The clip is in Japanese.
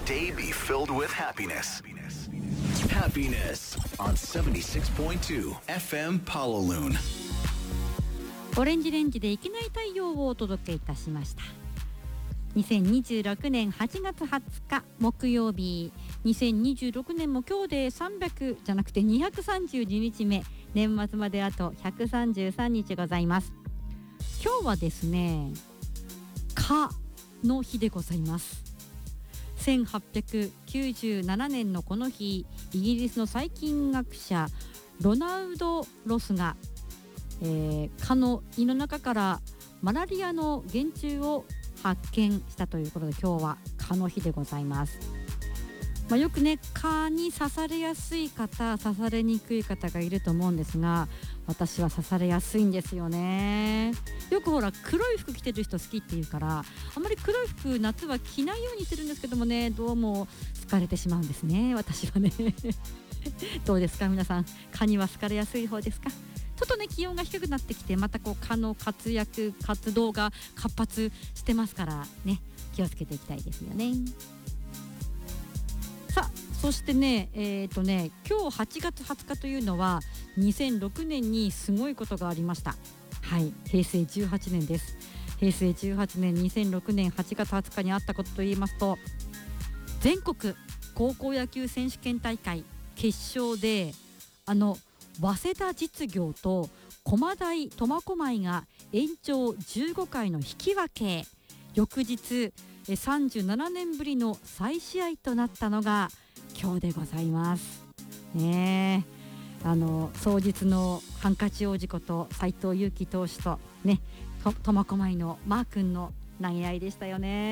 day be filled with happiness. Happiness on 76.2 FM Palaloon. オレンジレンジでいきない太陽をお届けいたしました。2026年8月20日木曜日、2026年も今日で300じゃなくて232日目、年末まであと133日ございます。今日はですね、蚊の日でございます。1897年のこの日、イギリスの細菌学者ロナウド・ロスが、蚊の胃の中からマラリアの原虫を発見したということで、今日は蚊の日でございます。よくね、蚊に刺されやすい方、刺されにくい方がいると思うんですが、私は刺されやすいんですよね。よくほら黒い服着てる人好きっていうから、あんまり黒い服夏は着ないようにしてるんですけどもね、どうも好かれてしまうんですね、私はねどうですか皆さん、蚊には好かれやすい方ですか？ちょっとね、気温が低くなってきて、またこう蚊の活動が活発してますからね、気をつけていきたいですよね。さあ、そしてね、今日8月20日というのは2006年にすごいことがありました。はい、平成18年です。平成18年2006年8月20日にあったことといいますと、全国高校野球選手権大会決勝で早稲田実業と駒大苫小牧が延長15回の引き分け、翌日37年ぶりの再試合となったのが今日でございますね。双日のハンカチ王子こと斉藤佑樹投手とね、苫小牧のマー君の投げ合いでしたよね。